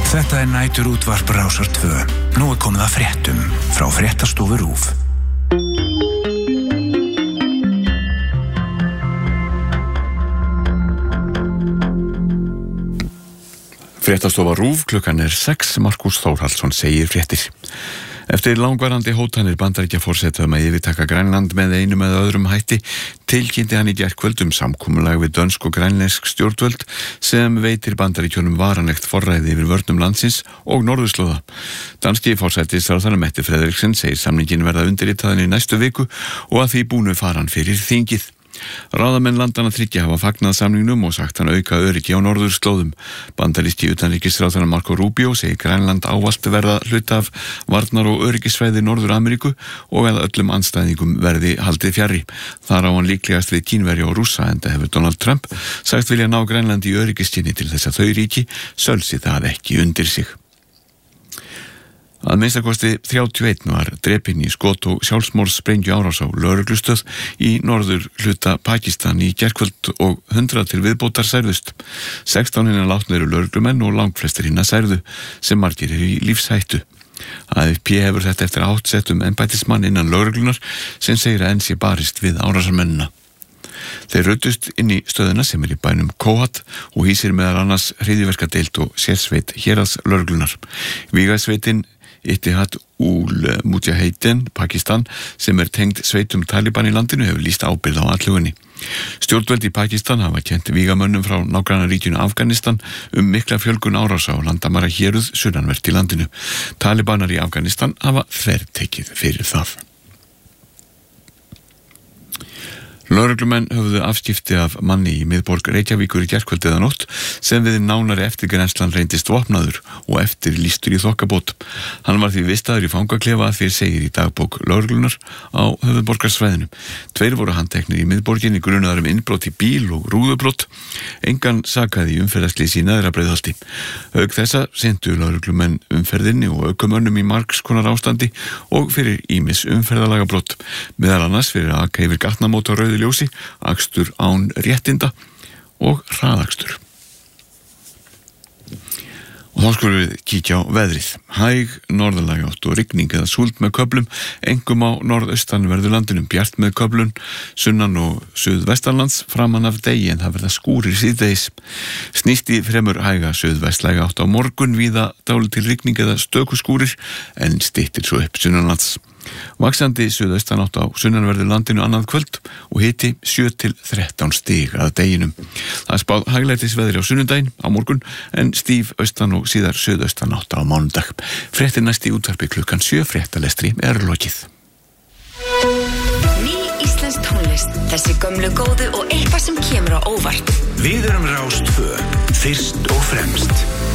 Þetta nætur útvarp Rásar 2. Nú komið að fréttum frá fréttastofu RÚV. Fréttastofa RÚV, klukkan 6, Markús Þórhallsson segir fréttir. Eftir langvarandi hótanir Bandaríkjaforseta að yfirtaka Grænland með einum eða öðrum hætti, tilkynnti hann í gærkvöld samkomulag við dönsk og grænlensk stjórnvöld sem veitir Bandaríkjunum varanlegt forræði yfir vörnum landsins og norðurslóða. Danski forsætisráðherra Mette Frederiksen segir samningin verða undirritaðan í næstu viku og að því búnu fara hann fyrir þingið. Ráðamenn landanna þriggja hafa fagnað samningnum og sagt hann auka öryggi á norðurslóðum. Bandaríski utanríkisráðherra Marco Rubio segir Grænland ávallt verða hluta af varnar- og öryggissvæði Norður-Ameríku og að öllum andstæðingum verði haldið fjarri. Þar á hann líklegast við Kínverja og Rússa, enda hefur Donald Trump sagt vilja ná Grænland í öryggisskyni til þess að þau ríki sölsi það ekki undir sig. Að minnstakosti 31 var drepinn í skot- og sjálfsmorðssprengju árás á lögreglustöð í norður hluta Pakistan í gærkvöld og 100 til viðbótar særðust. 16 hinna látnir eru lögreglumenn og langflestir hinna særðu sem margir eru í lífshættu. AFP hefur þetta eftir átsettum embættismann innan lögreglunar sem segir að enn sé barist við árásarmennina. Þeir ruddust inn í stöðuna sem í bænum Kohat og hýsir meðal annars hryðjuverkadeild og sérsveit héraðs lögreglunar. Vígasveitin Ittihad ul Mujahedin, Pakistan, sem tengd sveitum Taliban í landinu, hefur lýst ábyrgð á athugunni. Stjórnvöld í Pakistan hafa kennt vígamönnum frá nágrannaríkinu Afganistan mikla fjölgun árása á landamæra héruð sunnanvert í landinu. Talibanar í Afganistan hafa þvertekið fyrir það. Lögreglumenn höfðu afskipti af manni í miðborg Reykjavíkur í gærkvöld eða nótt sem við nánari eftirgrennslan reyndist vopnaður og eftirlýstur í þokkabót. Hann var því vistaður í fangaklefa að því segir í dagbók lögreglunar á höfuðborgarsvæðinu. 2 voru handteknir í miðborginni grunaðar innbrot í bíl og rúðubrot. Engan sakaði í umferðarslys í Neðra Breiðholti. Auk þessa sinntu lögreglumenn umferðinni og aukumönnum í margs konar ástandi og fyrir ýmis umferðarlagabrot. Meðal annars fyrir að aka yfir gatnamót á rauðu ljósi, akstur án réttinda og hraðakstur. Og þá skulum við kíkja á veðrið. Hæg norðlæg átt og rigning eða súld með köflum, einkum á norðaustanverðu landinu, bjart með köflun, sunnan og suðvestanlands, framan af degi en það verða skúrir síðdegis. Snýst í fremur hæga suðvestlæg átt á morgun, víða dálítil rigning eða stöku skúrir, en styttir svo upp sunnanlands. Vaxandi suðaustan átt á sunnanverðu landinu annað kvöld og hiti 7 til 13 stig að deginum. Það spáð hæglætisveðri á sunnudaginn á morgun en stíf austan og síðar suðaustan átt á mánudag. Fréttir næst í útvarpi klukkan 7, fréttalestri lokið. Ný íslensk tónlist, þessi gömlu góðu og eitthvað sem kemur á óvart. Við erum Rás 2, fyrst og fremst.